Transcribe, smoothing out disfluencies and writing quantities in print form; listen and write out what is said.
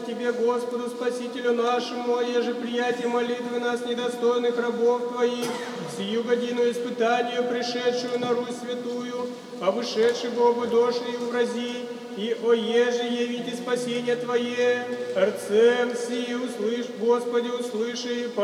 Тебе, Господу, Спасителю нашему, еже приятие молитвы нас, недостойных рабов Твоих, сию годину испытанию, пришедшую на Русь святую, а вышедший Богу дошли в рази, и о еже явите спасение Твое, арцем сии услышь, Господи, услыши,